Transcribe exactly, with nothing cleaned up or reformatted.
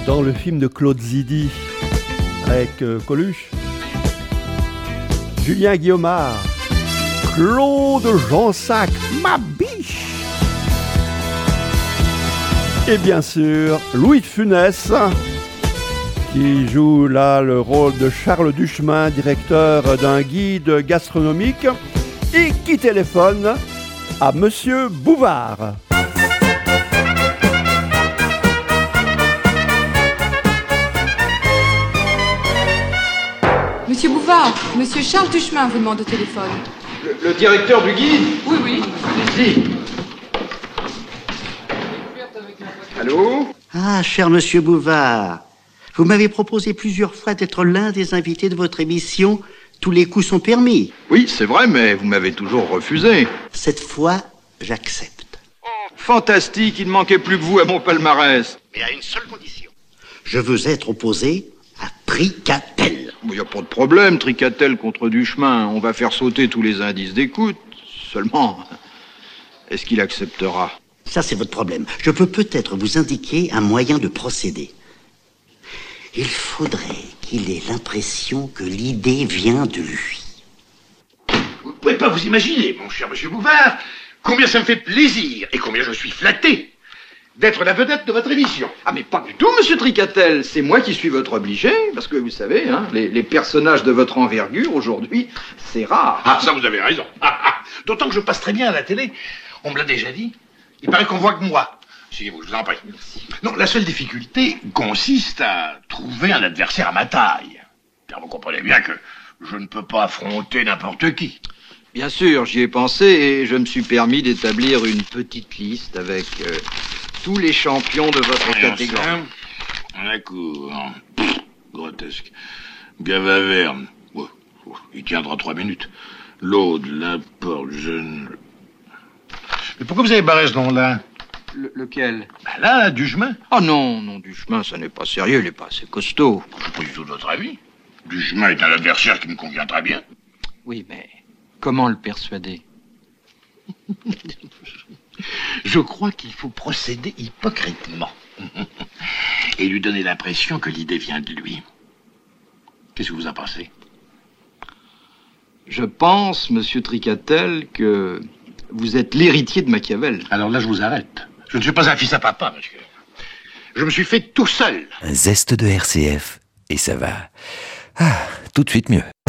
dans le film de Claude Zidi avec euh, Coluche, Julien Guillaumard, Claude Jansac, ma biche, et bien sûr Louis de Funès qui joue là le rôle de Charles Duchemin, directeur d'un guide gastronomique et qui téléphone à Monsieur Bouvard. Monsieur Bouvard, Monsieur Charles Duchemin vous demande au téléphone. Le, le directeur du guide ? Oui, oui. Allez-y. Allô ? Ah, cher Monsieur Bouvard, vous m'avez proposé plusieurs fois d'être l'un des invités de votre émission « Tous les coups sont permis ». Oui, c'est vrai, mais vous m'avez toujours refusé. Cette fois, j'accepte. Fantastique, il ne manquait plus que vous à mon palmarès. Mais à une seule condition. Je veux être opposé à Tricatel. Il n'y a pas de problème, Tricatel contre Duchemin. On va faire sauter tous les indices d'écoute. Seulement, est-ce qu'il acceptera ? Ça, c'est votre problème. Je peux peut-être vous indiquer un moyen de procéder. Il faudrait qu'il ait l'impression que l'idée vient de lui. Vous ne pouvez pas vous imaginer, mon cher monsieur Bouvard, combien ça me fait plaisir et combien je suis flatté d'être la vedette de votre émission. Ah, mais pas du tout, monsieur Tricatel. C'est moi qui suis votre obligé, parce que vous savez, hein, les, les personnages de votre envergure, aujourd'hui, c'est rare. Ah, ça, vous avez raison. Ah, ah. D'autant que je passe très bien à la télé. On me l'a déjà dit. Il paraît qu'on voit que moi. Si, vous, je vous en prie. Merci. Non, la seule difficulté consiste à trouver un adversaire à ma taille. Car vous comprenez bien que je ne peux pas affronter n'importe qui. Bien sûr, j'y ai pensé et je me suis permis d'établir une petite liste avec euh, tous les champions de votre catégorie. D'accord. Pff, grotesque. Gavaverne. Oh, oh, il tiendra trois minutes. L'Aude, Laporte, Jeune... Mais pourquoi vous avez barré ce nom-là? Le, lequel? Ben là, Duchemin. Oh non, non, Duchemin, ça n'est pas sérieux, il n'est pas assez costaud. Je suis pas du tout de votre avis. Duchemin est un adversaire qui me convient très bien. Oui, mais comment le persuader? Je crois qu'il faut procéder hypocritement. Et lui donner l'impression que l'idée vient de lui. Qu'est-ce que vous en pensez? Je pense, monsieur Tricatel, que vous êtes l'héritier de Machiavel. Alors là, je vous arrête. Je ne suis pas un fils à papa, monsieur. Je me suis fait tout seul. Un zeste de R C F, et ça va ah, tout de suite mieux.